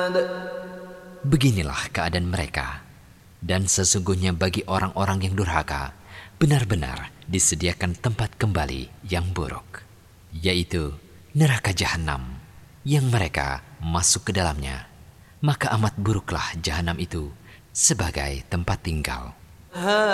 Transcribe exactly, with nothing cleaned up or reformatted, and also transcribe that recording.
Beginilah keadaan mereka. Dan sesungguhnya bagi orang-orang yang durhaka, benar-benar disediakan tempat kembali yang buruk, yaitu neraka jahanam, yang mereka masuk ke dalamnya. Maka amat buruklah jahanam itu sebagai tempat tinggal.